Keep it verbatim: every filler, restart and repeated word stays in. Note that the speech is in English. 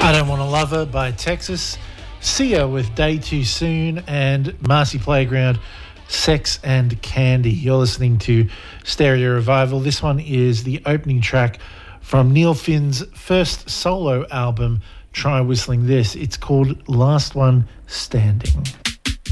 I Don't Want to Love Her by Texas, Sia with Day Too Soon, and Marcy Playground, Sex and Candy. You're listening to Stereo Revival. This one is the opening track from Neil Finn's first solo album, Try Whistling This. It's called Last One Standing.